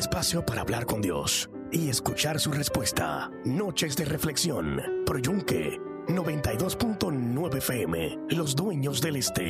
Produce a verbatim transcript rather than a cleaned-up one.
espacio para hablar con Dios y escuchar su respuesta. Noches de reflexión. Pro Yunque noventa y dos punto nueve F M. Los dueños del este.